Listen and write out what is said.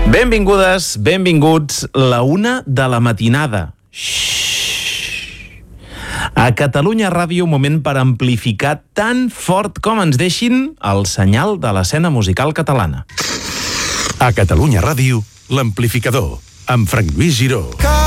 Benvingudes, benvinguts, la 1 de la matinada. A Catalunya Ràdio, moment per amplificar tan fort com ens deixin el senyal de l'escena musical catalana. A Catalunya Ràdio, l'amplificador, amb Frank Lluís Giró.